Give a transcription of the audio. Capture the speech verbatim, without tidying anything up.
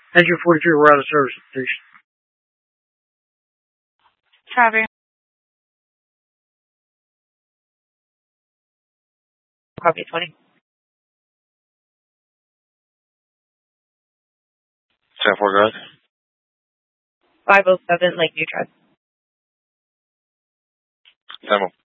Engine forty-two, we're out of service. Please. Traffic. Copy twenty. Sanford Drive. five oh seven Lakeview Drive. Samuel.